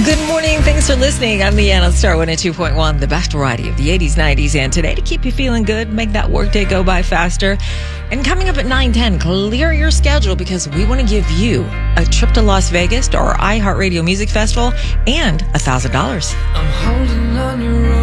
Good morning. Thanks for listening. I'm Leanna Star 102.1, the best variety of the 80s, 90s, and today to keep you feeling good, make that workday go by faster. And coming up at 9:10, clear your schedule because we want to give you a trip to Las Vegas to our iHeartRadio Music Festival and $1,000. I'm holding on your